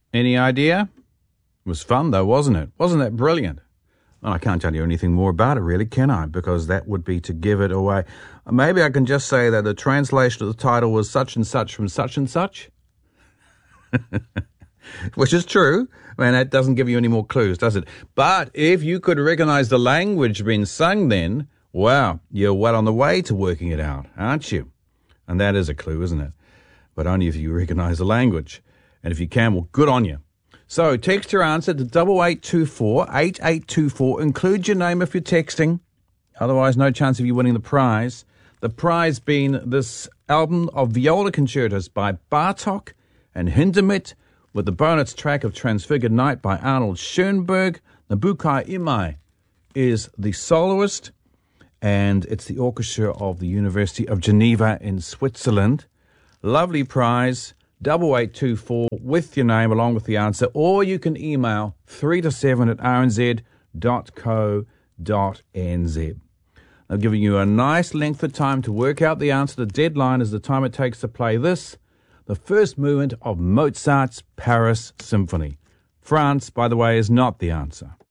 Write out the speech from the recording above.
Any idea? It was fun though, wasn't it? Wasn't that brilliant? Well, I can't tell you anything more about it really, can I? Because that would be to give it away. Maybe I can just say that the translation of the title was such and such from such and such. Which is true. Man, that doesn't give you any more clues, does it? But if you could recognize the language being sung then, wow, you're well on the way to working it out, aren't you? And that is a clue, isn't it? But only if you recognize the language. And if you can, well, good on you. So text your answer to 8824 8824. Include your name if you're texting. Otherwise, no chance of you winning the prize. The prize being this album of viola concertos by Bartók and Hindemith, with the bonus track of Transfigured Night by Arnold Schoenberg. Nabucco Imai is the soloist, and it's the orchestra of the University of Geneva in Switzerland. Lovely prize, 8824 with your name along with the answer, or you can email 3to7@rnz.co.nz. They're giving you a nice length of time to work out the answer. The deadline is the time it takes to play this, the first movement of Mozart's Paris Symphony. France, by the way, is not the answer.